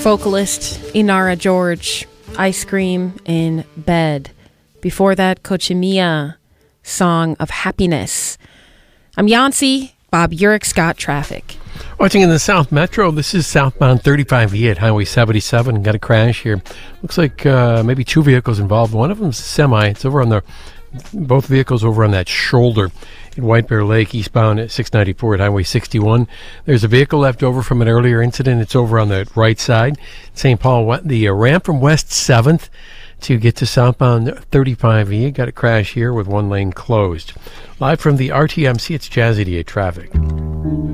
vocalist Inara George, Ice Cream in Bed. Before that, Cochimia, Song of Happiness. I'm Yancy. Bob Urick's got traffic. Watching in the South Metro, this is southbound 35E at Highway 77. Got a crash here. Looks like maybe two vehicles involved. One of them's a semi. It's over on both vehicles over on that shoulder in White Bear Lake, eastbound at 694 at Highway 61. There's a vehicle left over from an earlier incident. It's over on the right side. St. Paul, the ramp from West 7th to get to southbound 35E. Got a crash here with one lane closed. Live from the RTMC, it's Jazzy D8 traffic.